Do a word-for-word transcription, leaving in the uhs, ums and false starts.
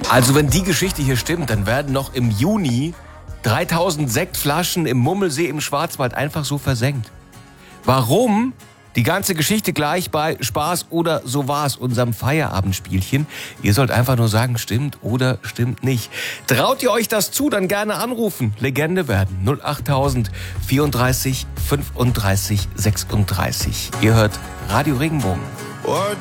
Also wenn die Geschichte hier stimmt, dann werden noch im Juni dreitausend Sektflaschen im Mummelsee im Schwarzwald einfach so versenkt. Warum? Die ganze Geschichte gleich bei Spaß oder so war's, unserem Feierabendspielchen. Ihr sollt einfach nur sagen, stimmt oder stimmt nicht. Traut ihr euch das zu, dann gerne anrufen. Legende werden. null achttausend vierunddreißig fünfunddreißig sechsunddreißig. Ihr hört Radio Regenbogen.